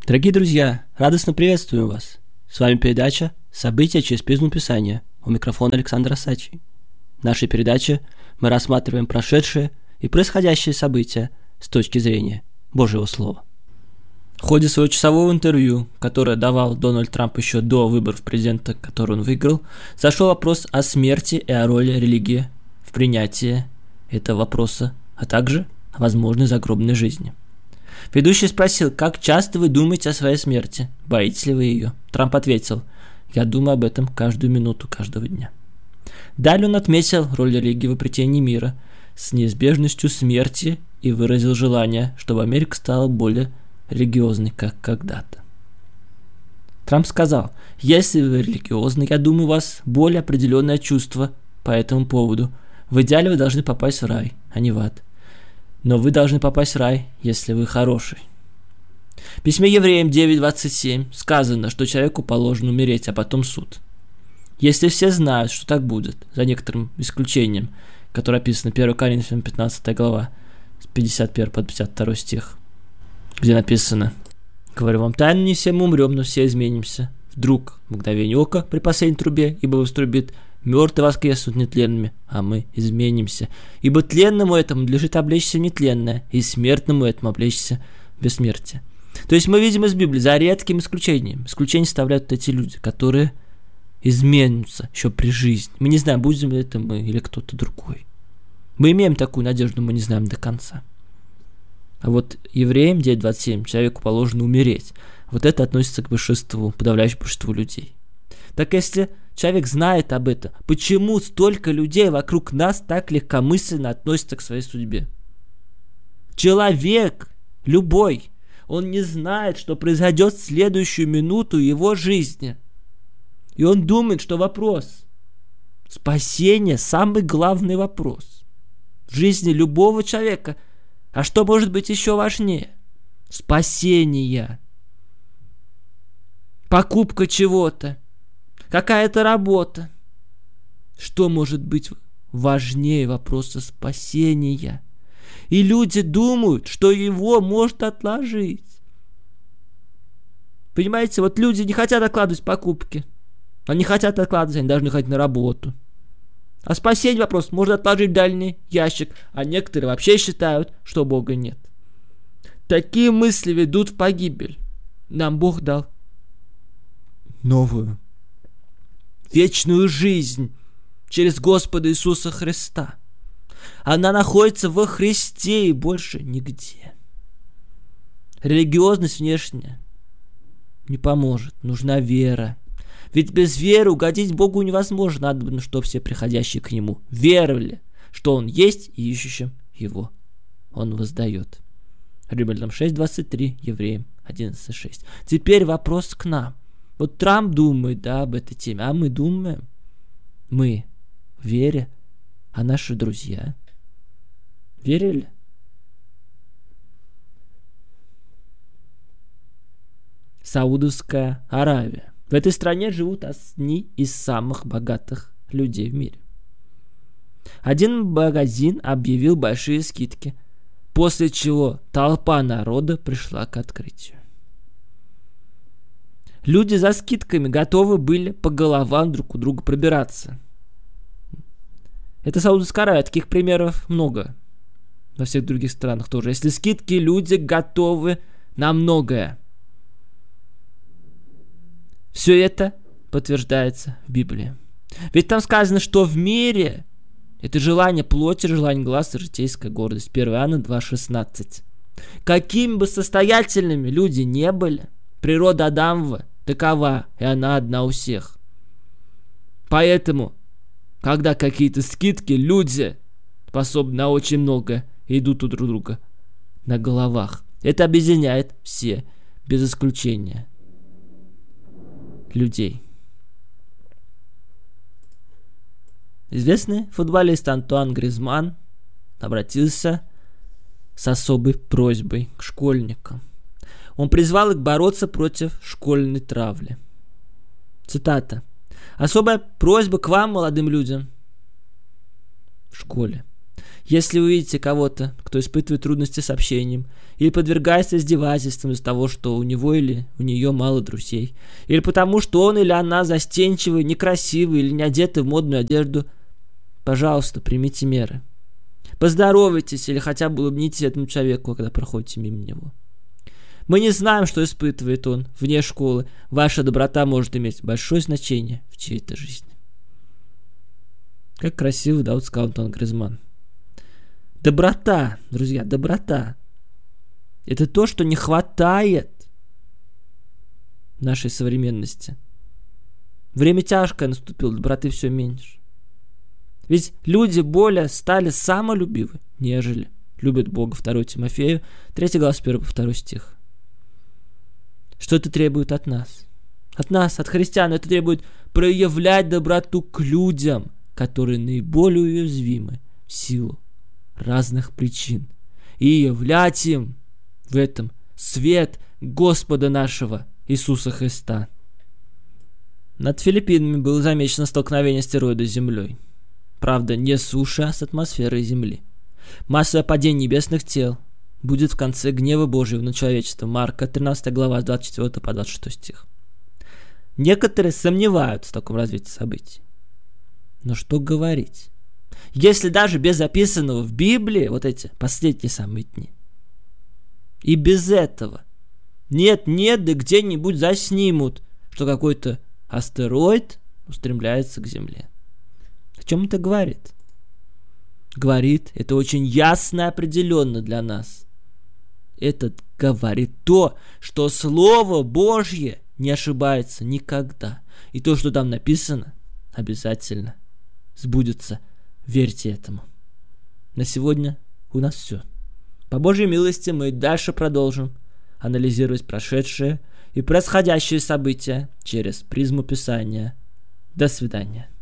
Дорогие друзья, радостно приветствую вас. С вами передача «События через призму Писания». У микрофона Александр Асачий. В нашей передаче мы рассматриваем прошедшие и происходящие события с точки зрения Божьего Слова. В ходе своего часового интервью, которое давал Дональд Трамп еще до выборов президента, который он выиграл, зашел вопрос о смерти и о роли религии в принятии этого вопроса, а также о возможной загробной жизни. Ведущий спросил, как часто вы думаете о своей смерти, боитесь ли вы ее? Трамп ответил, я думаю об этом каждую минуту каждого дня. Далее он отметил роль религии в обретении мира с неизбежностью смерти и выразил желание, чтобы Америка стала более религиозной, как когда-то. Трамп сказал, если вы религиозны, я думаю, у вас более определенное чувство по этому поводу. В идеале вы должны попасть в рай, а не в ад. Но вы должны попасть в рай, если вы хороший. В письме Евреям 9:27 сказано, что человеку положено умереть, а потом суд. Если все знают, что так будет, за некоторым исключением, которое описано 1 Коринфянам 15 глава, с 51 по 52 стих, где написано, «Говорю вам тайну, не все мы умрем, но все изменимся. Вдруг, в мгновение ока, при последней трубе, ибо вострубит, мертвые воскреснут нетленными, а мы изменимся. Ибо тленному этому надлежит облечься в нетленное, и смертному этому облечься в бессмертие». То есть мы видим из Библии, за редким исключением. Исключение составляют эти люди, которые изменятся еще при жизни. Мы не знаем, будем ли это мы или кто-то другой. Мы имеем такую надежду, но мы не знаем до конца. А вот Евреям 9:27 человеку положено умереть. Вот это относится к большинству, подавляющему большинству людей. Так если человек знает об этом, почему столько людей вокруг нас так легкомысленно относятся к своей судьбе? Человек, любой, он не знает, что произойдет в следующую минуту его жизни. И он думает, что вопрос спасения – самый главный вопрос в жизни любого человека. А что может быть еще важнее? Спасение. Покупка чего-то. Какая-то работа. Что может быть важнее вопроса спасения? И люди думают, что его может отложить. Понимаете, вот люди не хотят откладывать покупки. Они хотят откладывать, они должны ходить на работу. А спасение вопрос можно отложить в дальний ящик, а некоторые вообще считают, что Бога нет. Такие мысли ведут в погибель. Нам Бог дал новую, вечную жизнь через Господа Иисуса Христа. Она находится во Христе и больше нигде. Религиозность внешняя не поможет, нужна вера. Ведь без веры угодить Богу невозможно, надо, чтобы все приходящие к Нему веровали, что Он есть и ищущим Его Он воздает. Римлянам 6:23, Евреям 11:6. Теперь вопрос к нам. Вот Трамп думает, об этой теме, а мы думаем, мы в вере, а наши друзья верили? Саудовская Аравия. В этой стране живут одни из самых богатых людей в мире. Один магазин объявил большие скидки, после чего толпа народа пришла к открытию. Люди за скидками готовы были по головам друг у друга пробираться. Это Саудовская Аравия, таких примеров много. Во всех других странах тоже. Если скидки, люди готовы на многое. Все это подтверждается в Библии. Ведь там сказано, что в мире это желание плоти, желание глаз и житейская гордость. 1 Иоанна 2:16. Какими бы состоятельными люди не были, природа Адамова такова, и она одна у всех. Поэтому, когда какие-то скидки, люди способны на очень многое и идут у друг друга на головах. Это объединяет все, без исключения, людей. Известный футболист Антуан Гризман обратился с особой просьбой к школьникам. Он призвал их бороться против школьной травли. Цитата. «Особая просьба к вам, молодым людям, в школе. Если вы увидите кого-то, кто испытывает трудности с общением, или подвергается издевательствам из-за того, что у него или у нее мало друзей, или потому, что он или она застенчивый, некрасивый или не одеты в модную одежду, пожалуйста, примите меры. Поздоровайтесь или хотя бы улыбнитесь этому человеку, когда проходите мимо него. Мы не знаем, что испытывает он вне школы. Ваша доброта может иметь большое значение в чьей-то жизни. Как красиво, да, вот сказал Антуан Гризман. Доброта, друзья, доброта. Это то, что не хватает нашей современности. Время тяжкое наступило, доброты все меньше. Ведь люди более стали самолюбивы, нежели любят Бога. 2 Тимофею, 3 глава, 1 по 2 стих. Что это требует от нас? От нас, от христиан, это требует проявлять доброту к людям, которые наиболее уязвимы в силу разных причин, и являть им в этом свет Господа нашего Иисуса Христа. Над Филиппинами было замечено столкновение астероида с Землей. Правда, не с суши, а с атмосферой Земли. Массовое падение небесных тел будет в конце гнева Божьего на человечество. Марка, 13 глава, с 24 по 26 стих. Некоторые сомневаются в таком развитии событий. Но что говорить? Если даже без записанного в Библии вот эти последние самые дни, и без этого нет-нет, да где-нибудь заснимут, что какой-то астероид устремляется к Земле. О чем это говорит? Говорит, это очень ясно и определенно для нас. Это говорит то, что Слово Божье не ошибается никогда. И то, что там написано, обязательно сбудется. Верьте этому. На сегодня у нас все. По Божьей милости мы дальше продолжим анализировать прошедшие и происходящие события через призму Писания. До свидания.